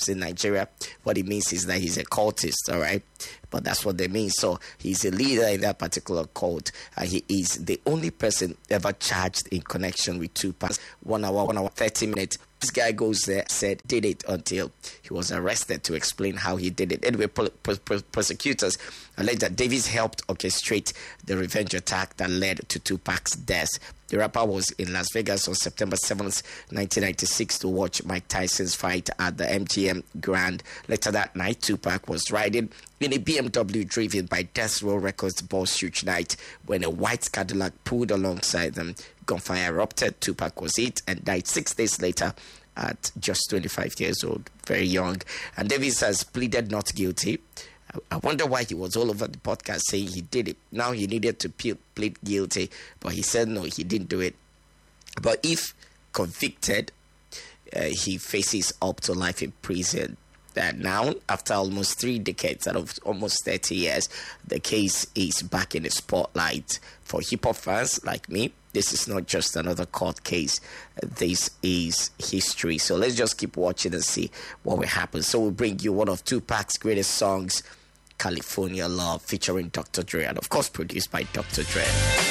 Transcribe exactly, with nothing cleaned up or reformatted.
groups in Nigeria. What it means is that he's a cultist, all right? But that's what they mean. So he's a leader in that particular cult. And he is the only person ever charged in connection with Tupac. One hour, one hour, thirty minutes. This guy goes there, said, did it until he was arrested to explain how he did it. Anyway, pro- pro- pro- prosecutors allege that Davis helped orchestrate the revenge attack that led to Tupac's death. The rapper was in Las Vegas on September seventh, nineteen ninety-six to watch Mike Tyson's fight at the M G M Grand. Later that night, Tupac was riding in a B M W driven by Death Row Records boss Suge Knight when a white Cadillac pulled alongside them. Gunfire erupted, Tupac was hit and died six days later at just twenty-five years old, very young. And Davis has pleaded not guilty. I wonder why he was all over the podcast saying he did it. Now he needed to plead guilty, but he said no, he didn't do it. But if convicted, uh, he faces up to life in prison. And now, after almost three decades, out of almost thirty years, the case is back in the spotlight. For hip-hop fans like me, this is not just another court case. This is history. So let's just keep watching and see what will happen. So we'll bring you one of Tupac's greatest songs, California Love, featuring Doctor Dre, and of course produced by Doctor Dre.